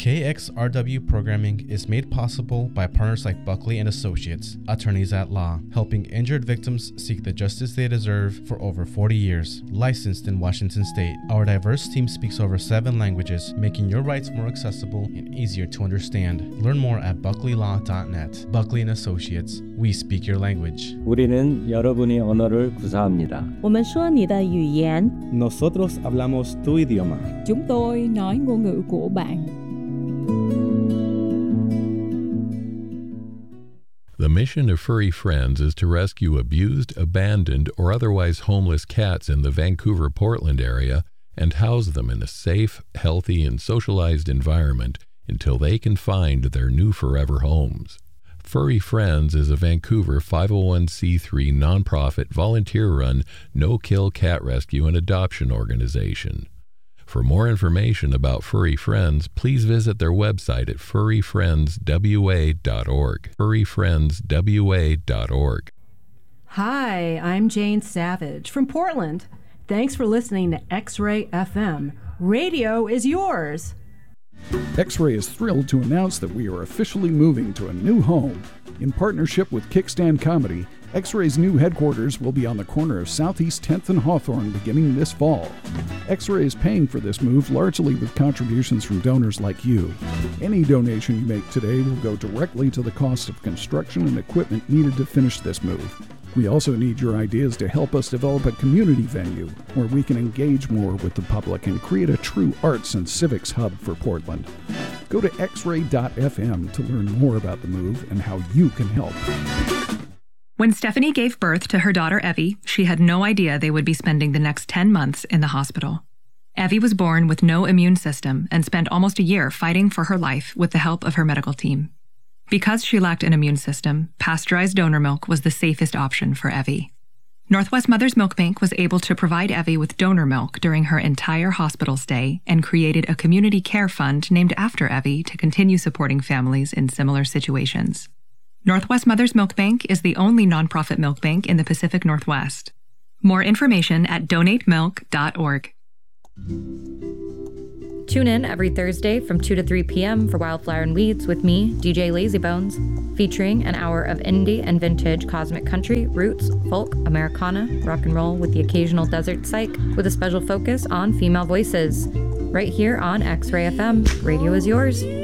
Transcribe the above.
KXRW programming is made possible by partners like Buckley and Associates, attorneys at law, helping injured victims seek the justice they deserve for over 40 years. Licensed in Washington State, our diverse team speaks over 7 languages, making your rights more accessible and easier to understand. Learn more at buckleylaw.net. Buckley and Associates, we speak your language. 우리는 여러분의 언어를 구사합니다. 我们说你的语言. Nosotros hablamos tu idioma. Chúng tôi nói ngôn ngữ của bạn. The mission of Furry Friends is to rescue abused, abandoned, or otherwise homeless cats in the Vancouver-Portland area and house them in a safe, healthy, and socialized environment until they can find their new forever homes. Furry Friends is a Vancouver 501c3 nonprofit volunteer-run no-kill cat rescue and adoption organization. For more information about Furry Friends, please visit their website at furryfriendswa.org. furryfriendswa.org. Hi, I'm Jane Savage from Portland. Thanks for listening to X-Ray FM. Radio is yours. X-Ray is thrilled to announce that we are officially moving to a new home. In partnership with Kickstand Comedy, X-Ray's new headquarters will be on the corner of Southeast 10th and Hawthorne beginning this fall. X-Ray is paying for this move largely with contributions from donors like you. Any donation you make today will go directly to the cost of construction and equipment needed to finish this move. We also need your ideas to help us develop a community venue where we can engage more with the public and create a true arts and civics hub for Portland. Go to xray.fm to learn more about the move and how you can help. When Stephanie gave birth to her daughter Evie, she had no idea they would be spending the next 10 months in the hospital. Evie was born with no immune system and spent almost a year fighting for her life with the help of her medical team. Because she lacked an immune system, pasteurized donor milk was the safest option for Evie. Northwest Mother's Milk Bank was able to provide Evie with donor milk during her entire hospital stay and created a community care fund named after Evie to continue supporting families in similar situations. Northwest Mother's Milk Bank is the only nonprofit milk bank in the Pacific Northwest. More information at donatemilk.org. Tune in every Thursday from 2 to 3 p.m. for Wildflower and Weeds with me, DJ Lazybones, featuring an hour of indie and vintage cosmic country, roots, folk, Americana, rock and roll with the occasional desert psych, with a special focus on female voices. Right here on X-Ray FM. Radio is yours.